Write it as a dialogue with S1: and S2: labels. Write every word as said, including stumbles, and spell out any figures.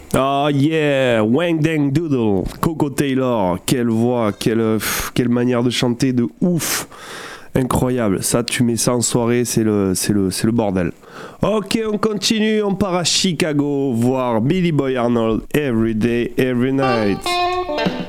S1: Oh yeah, Wang Dang Doodle, Coco Taylor, quelle voix, quelle, pff, quelle manière de chanter de ouf, incroyable. Ça, tu mets ça en soirée, c'est le, c'est le, c'est le bordel. Ok, on continue, on part à Chicago voir Billy Boy Arnold, Every Day, Every Night.